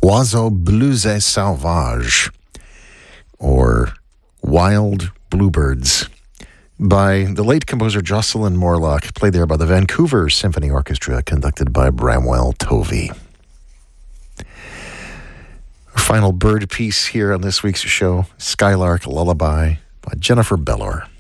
Oiseaux bleus et sauvages, or Wild Bluebirds, by the late composer Jocelyn Morlock, played there by the Vancouver Symphony Orchestra, conducted by Bramwell Tovey. Our final bird piece here on this week's show, Skylark Lullaby by Jennifer Bellor.